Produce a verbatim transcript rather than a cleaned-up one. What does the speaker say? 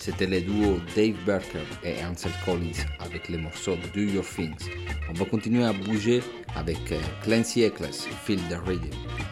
c'était le duo Dave Barker et Ansel Collins avec le morceau Do Your Things. On va continuer à bouger avec Clancy Eccles, Feel the Rhythm.